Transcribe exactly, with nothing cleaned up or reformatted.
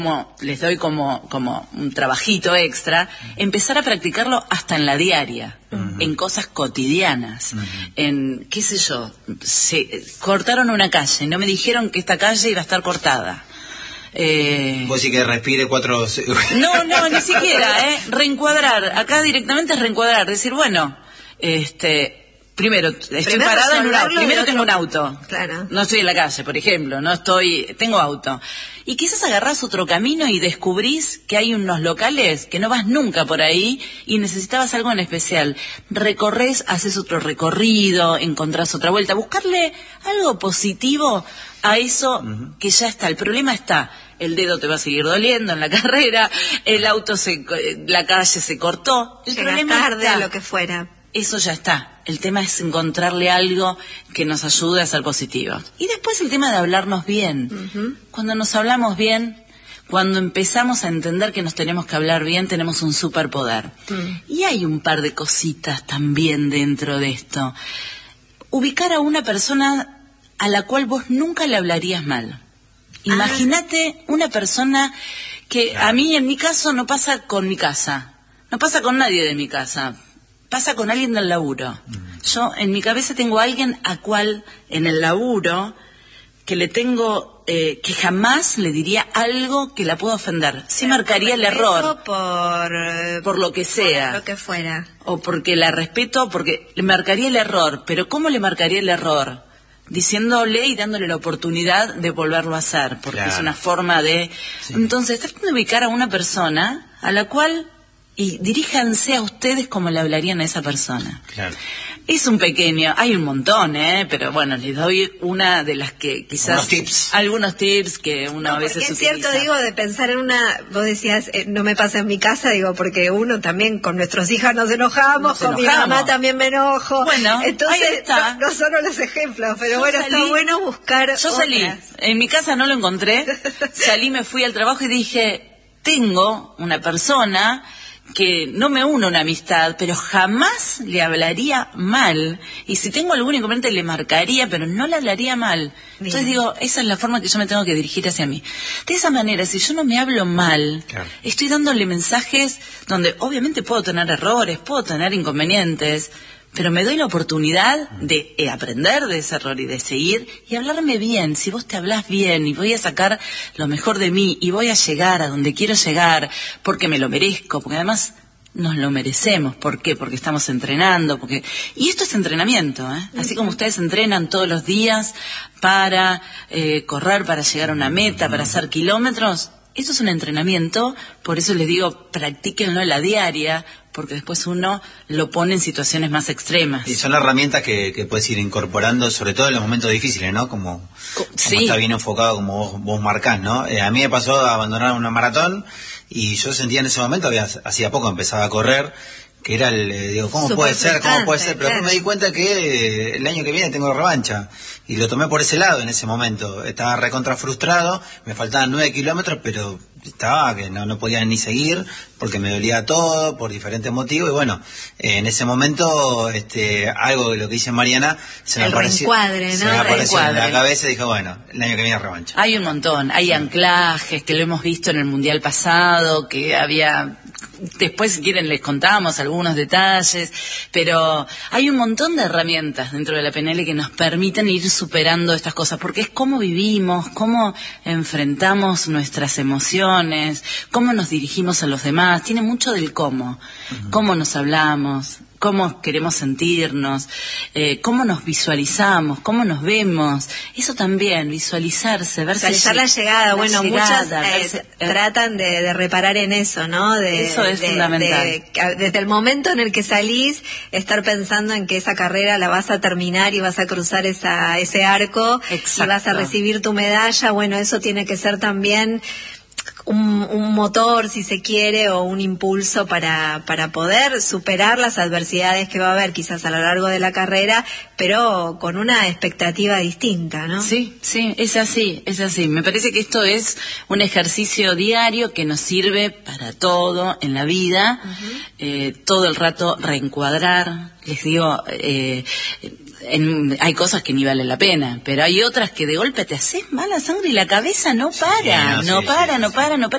como les doy como, como un trabajito extra, empezar a practicarlo hasta en la diaria, uh-huh. en cosas cotidianas, uh-huh. en, qué sé yo, se cortaron una calle, no me dijeron que esta calle iba a estar cortada. Eh... Vos sí que respire cuatro... No, no, ni siquiera, ¿eh? Reencuadrar, acá directamente es reencuadrar, decir, bueno, este... Primero, estoy primero parada en un auto. Primero otro... tengo un auto. Claro. No estoy en la calle, por ejemplo. No estoy... Tengo auto. Y quizás agarrás otro camino y descubrís que hay unos locales que no vas nunca por ahí y necesitabas algo en especial. Recorres, haces otro recorrido, encontrás otra vuelta. Buscarle algo positivo a eso uh-huh. que ya está. El problema está... El dedo te va a seguir doliendo en la carrera. El auto, se... La calle se cortó. El Llegas problema tarde, está... lo que fuera. Eso ya está. El tema es encontrarle algo que nos ayude a ser positivo. Y después el tema de hablarnos bien. Uh-huh. Cuando nos hablamos bien, cuando empezamos a entender que nos tenemos que hablar bien, tenemos un superpoder. Uh-huh. Y hay un par de cositas también dentro de esto. Ubicar a una persona a la cual vos nunca le hablarías mal. Imagínate ah. una persona que a mí en mi caso no pasa con mi casa. No pasa con nadie de mi casa. Pasa con alguien del laburo. Yo en mi cabeza tengo a alguien a cual en el laburo que le tengo, eh, que jamás le diría algo que la pueda ofender. Sí marcaría el error. Por, por lo que sea. Por lo que fuera. O porque la respeto, porque le marcaría el error. Pero ¿cómo le marcaría el error? Diciéndole y dándole la oportunidad de volverlo a hacer. Porque claro. es una forma de... Sí. Entonces, traten de ubicar a una persona a la cual... Y diríjanse a ustedes como le hablarían a esa persona. Claro. Es un pequeño, hay un montón, ¿eh? Pero bueno, les doy una de las que quizás... Algunos tips. Algunos tips que uno no, a veces es utiliza. Es cierto, digo, de pensar en una... Vos decías, eh, no me pasa en mi casa, digo, porque uno también con nuestros hijos nos enojamos, nos con enojamos. Mi mamá también me enojo. Bueno, entonces, ahí está. No, no son los ejemplos, pero yo bueno, salí, está bueno buscar Yo otras. salí, en mi casa no lo encontré, salí, me fui al trabajo y dije, tengo una persona... que no me uno a una amistad, pero jamás le hablaría mal. Y si tengo algún inconveniente le marcaría, pero no le hablaría mal. Bien. Entonces digo, esa es la forma que yo me tengo que dirigir hacia mí. De esa manera, si yo no me hablo mal, claro. estoy dándole mensajes donde obviamente puedo tener errores, puedo tener inconvenientes, pero me doy la oportunidad de eh, aprender de ese error y de seguir y hablarme bien. Si vos te hablás bien y voy a sacar lo mejor de mí y voy a llegar a donde quiero llegar porque me lo merezco, porque además nos lo merecemos. ¿Por qué? Porque estamos entrenando. porque Y esto es entrenamiento, ¿eh? Así como ustedes entrenan todos los días para eh, correr, para llegar a una meta, para hacer kilómetros, esto es un entrenamiento. Por eso les digo, practíquenlo en la diaria, porque después uno lo pone en situaciones más extremas. Y son herramientas que, que puedes ir incorporando, sobre todo en los momentos difíciles, ¿no? Como, como sí. está bien enfocado, como vos, vos marcás, ¿no? Eh, a mí me pasó a abandonar una maratón y yo sentía en ese momento, había, hacía poco empezaba a correr, que era el, eh, digo, ¿cómo Super puede ser? ¿Cómo puede ser? Pero claro. después me di cuenta que eh, el año que viene tengo revancha. Y lo tomé por ese lado en ese momento. Estaba recontra frustrado, me faltaban nueve kilómetros, pero estaba que no, no podía ni seguir porque me dolía todo por diferentes motivos. Y bueno, eh, en ese momento, este, algo de lo que dice Mariana se me el apareció, reencuadre, ¿no? se me apareció en la Reencuadre. cabeza y dije, bueno, el año que viene revancha. Hay un montón, hay sí. anclajes que lo hemos visto en el Mundial pasado, que había... Después, si quieren, les contamos algunos detalles, pero hay un montón de herramientas dentro de la P N L que nos permiten ir superando estas cosas, porque es cómo vivimos, cómo enfrentamos nuestras emociones, cómo nos dirigimos a los demás, tiene mucho del cómo, uh-huh. cómo nos hablamos, cómo queremos sentirnos, eh, cómo nos visualizamos, cómo nos vemos, eso también, visualizarse, verse... Visualizar la llegada, la bueno, llegada, muchas eh, verse, eh, tratan de, de reparar en eso, ¿no? De, eso es de, fundamental. De, desde el momento en el que salís, estar pensando en que esa carrera la vas a terminar y vas a cruzar esa ese arco, exacto. y vas a recibir tu medalla, bueno, eso tiene que ser también... Un, un motor, si se quiere, o un impulso para, para poder superar las adversidades que va a haber quizás a lo largo de la carrera, pero con una expectativa distinta, ¿no? Sí, sí, es así, es así. Me parece que esto es un ejercicio diario que nos sirve para todo en la vida, uh-huh. eh, todo el rato reencuadrar, les digo... Eh, En, hay cosas que ni valen la pena, pero hay otras que de golpe te haces mala sangre y la cabeza no para, sí, no, no sí, para, sí, no sí. para, no para.